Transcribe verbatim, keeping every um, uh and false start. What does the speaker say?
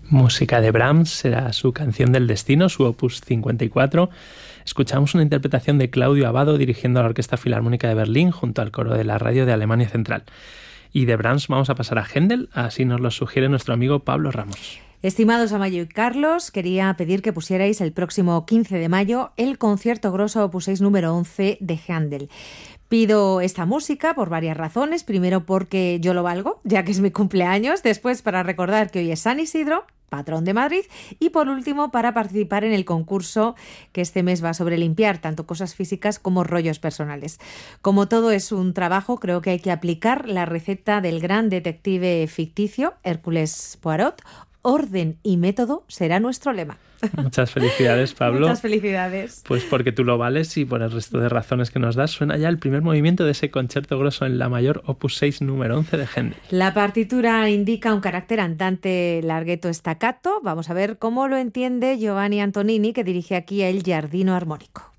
Música de Brahms, será su canción del destino, su opus cincuenta y cuatro. Escuchamos una interpretación de Claudio Abbado dirigiendo a la Orquesta Filarmónica de Berlín junto al coro de la radio de Alemania Central. Y de Brahms vamos a pasar a Händel, así nos lo sugiere nuestro amigo Pablo Ramos. Estimados Amayo y Carlos, quería pedir que pusierais el próximo quince de mayo el concierto grosso opus seis número once de Händel. Pido esta música por varias razones. Primero, porque yo lo valgo, ya que es mi cumpleaños. Después, para recordar que hoy es San Isidro, patrón de Madrid. Y por último, para participar en el concurso que este mes va sobre limpiar tanto cosas físicas como rollos personales. Como todo es un trabajo, creo que hay que aplicar la receta del gran detective ficticio Hércules Poirot. Orden y método será nuestro lema. Muchas felicidades, Pablo. Muchas felicidades. Pues porque tú lo vales y por el resto de razones que nos das, suena ya el primer movimiento de ese concierto grosso en la mayor opus seis número once de Händel. La partitura indica un carácter andante larghetto staccato. Vamos a ver cómo lo entiende Giovanni Antonini, que dirige aquí el Giardino Armónico.